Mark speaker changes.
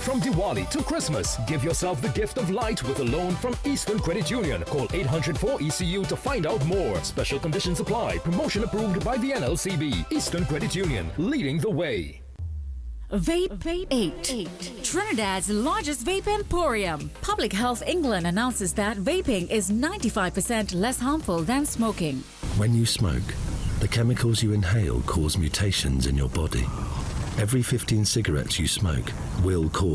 Speaker 1: From Diwali to Christmas, give yourself the gift of light with a loan from Eastern Credit Union. Call 804-ECU to find out more. Special conditions apply. Promotion approved by the NLCB. Eastern Credit Union, leading the way.
Speaker 2: Vape 8. Trinidad's largest vape emporium. Public Health England announces that vaping is 95% less harmful than smoking.
Speaker 3: When you smoke, the chemicals you inhale cause mutations in your body. Every 15 cigarettes you smoke will cause